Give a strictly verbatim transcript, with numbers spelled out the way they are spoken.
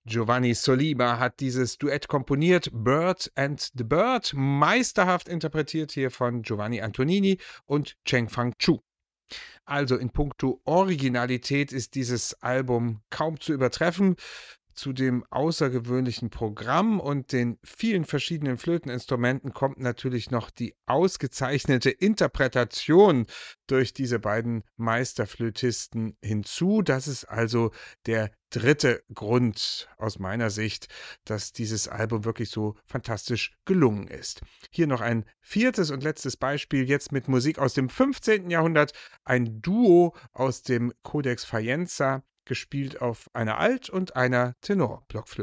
Giovanni Solima hat dieses Duett komponiert, Bird and the Bird, meisterhaft interpretiert hier von Giovanni Antonini und Cheng-Fang Chu. Also in puncto Originalität ist dieses Album kaum zu übertreffen. Zu dem außergewöhnlichen Programm und den vielen verschiedenen Flöteninstrumenten kommt natürlich noch die ausgezeichnete Interpretation durch diese beiden Meisterflötisten hinzu. Das ist also der dritte Grund aus meiner Sicht, dass dieses Album wirklich so fantastisch gelungen ist. Hier noch ein viertes und letztes Beispiel, jetzt mit Musik aus dem fünfzehnten Jahrhundert, ein Duo aus dem Codex Faienza, gespielt auf einer Alt- und einer Tenor-Blockflöte.